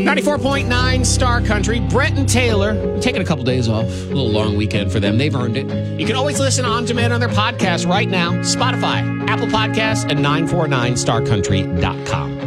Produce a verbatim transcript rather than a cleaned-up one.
ninety-four point nine Star Country. Brett and Taylor taking a couple days off. A little long weekend for them. They've earned it. You can always listen on demand on their podcast right now. Spotify, Apple Podcasts, and nine four nine star country dot com.